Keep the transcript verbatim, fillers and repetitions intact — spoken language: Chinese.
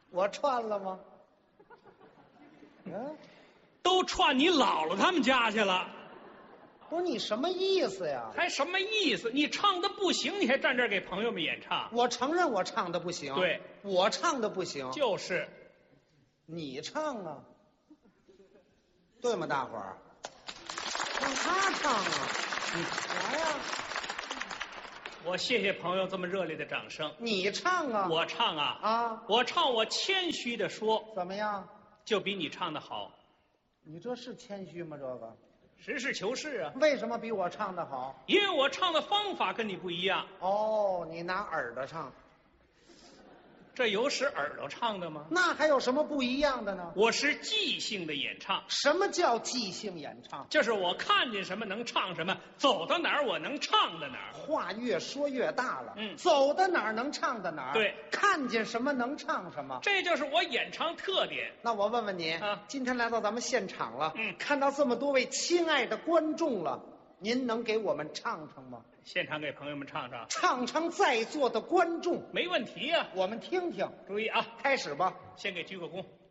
我串了吗？嗯， 都串你姥姥他们家去了， 不是你什么意思呀？ 还什么意思？你唱的不行，你还站这儿给朋友们演唱？ 我承认我唱的不行， 对， 我唱的不行， 就是你唱啊，对吗？大伙儿，让他唱啊，你来呀、 我谢谢朋友这么热烈的掌声。 你唱啊， 我唱啊啊， 我唱，我谦虚的说， 怎么样？ 就比你唱的好， 你这是谦虚吗？这个实事求是啊。 为什么比我唱的好？ 因为我唱的方法跟你不一样， 哦，你拿耳朵唱， 这有使耳朵唱的吗？ 那还有什么不一样的呢？ 我是即兴的演唱， 什么叫即兴演唱？ 就是我看见什么能唱什么，走到哪儿我能唱到哪儿。 话越说越大了， 嗯走到哪儿能唱到哪儿， 对， 看见什么能唱什么。 这就是我演唱特点。 那我问问你， 啊今天来到咱们现场了， 嗯看到这么多位亲爱的观众了，您能给我们唱唱吗？ 现场给朋友们唱唱， 唱唱在座的观众， 没问题呀、 我们听听。 注意啊， 开始吧。 先给鞠个躬。